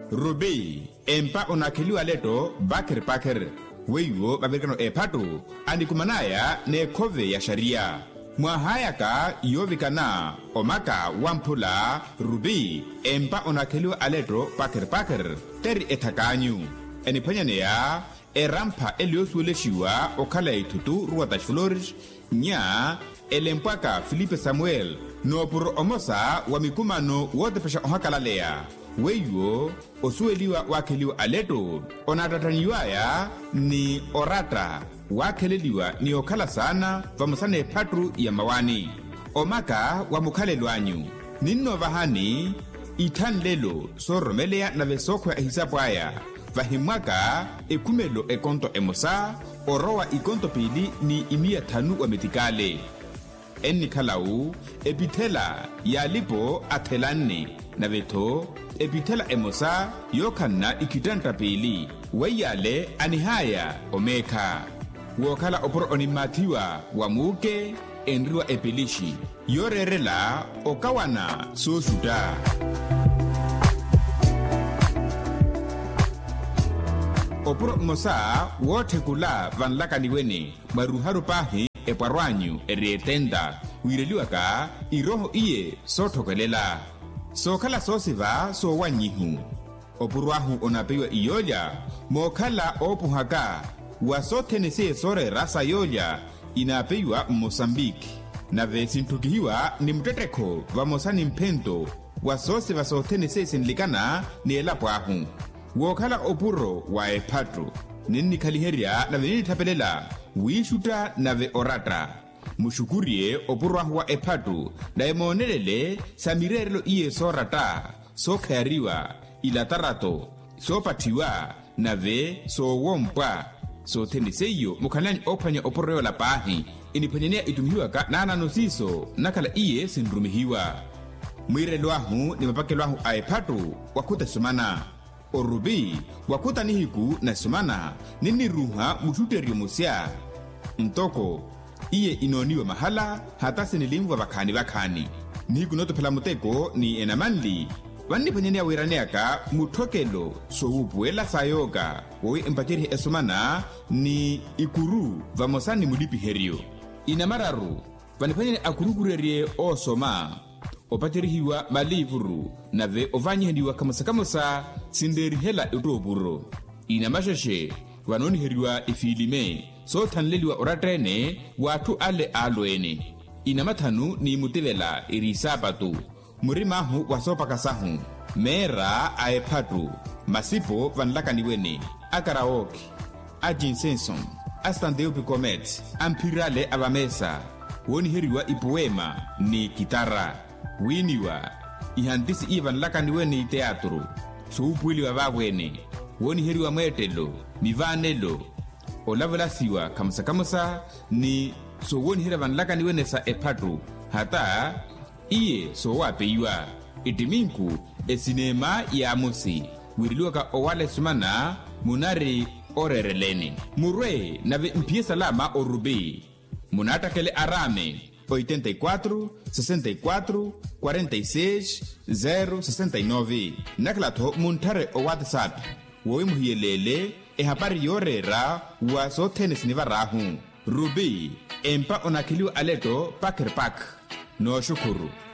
Ruby empa onakiliwa leto bakir pakir weyo babirikano epatu andikumanaya ne kove ya sharia mwahayaka yovikana omaka wampula Ruby empa onakiliwa aleto bakir pakir teri etakanyu enipanyaneya erampa eliosueleshiwa okala itutu ruatash flores nya elempaka Filipe Samuel no por omosa wa mikumano wote pesha ohakalalea weyo osueliwa wakeliwa aleto onatataniwaya ni orata wakeleliwa ni okala sana vamusane patru ya mawani omaka wa mukhalelwanyu ninno vahani itan lelo soromelea na vesoko ya hisabu aya vahimwaka ekumelo ekonto emosa orowa ikonto pili ni imia tanu wa metikale enni kalau epitela yalipo atelanne na veto epitela emosa yokanna ikitanta pili weyale anihaya omeka wokala oporo onimatiwa wamuke enriwa epilishi yorerela okawana sosuda oporo mosa wote kula vanlakaniwene maruharu pahi epwarwanyu erietenda wireliwaka iroho iye sotokelela sokhala sosiva sowanyihu opurwahu onapewa iyolya mokhala opuhaka wasothenese sore rasa yolya inapewa Mozambique nave sintukihiwa ni mtetekho vamosani mphento wasose vasothenese sinlikana ni elapwahu wokhala opuro wa ephatru ninnikhaliherya nave ninithapelela wishuta nave orata mushukurie opurwahu wa ephatu daemonelele samirerelo iye sorata sokhayariwa ilatarato sopathiwa nave sowompwa sotheniseyo mukhalani ophwanya opurreo la pahi iniphanyanea itumihiwaka nananosiso nakhala iye sinrumihiwa mwirelwahu ni mapakelwahu a ephatu wakhuta sumana orubi wakhuta nihiku na sumana niniruha muthuterio musya ntoko iye inoniwa mahala hata sinilimwa vakhani nihiku notophela muteko ni enamanli vanniphanyanea wiraneaka muthokelo sowupuela sayoka wowi empacherihe esumana ni ikuru vamosani mulipiheryo inamararu vaniphanyanea akurukurerie osoma opacherihiwa malivuru nave ovanyihediwa kamosa sinderihela utopuro inamasheshe vanoniheriwa ifilime sothanleliwa oratene wathu ale alwene inamathanu ni mutevela irisapatu murimahu wasopakasahu mera aephatu masipo vanlakaniwene akaraoke ajinsenson astandeu picomet ampirale avamesa woniheriwa ipoema ni kitara winiwa ihantisi iye vanlakaniwene iteatro soupwiliwa vavwene woniheriwa mwetelo mivanelo olavelasiwa kamusa ni sowonihera vanlakaniwene sa ephatu hata iye sowapeyiwa itiminku esinema ya amosi wiriliwaka owale sumana munari orerelene murwe nave mpie salama orube munatakele arame 84 64 46 069 naklatho muntare o WhatsApp wowi muhiyelele ehapari yorera wa sothenesi nivarahu Ruby empa onakhiliwa aleto pakir pak no shukuru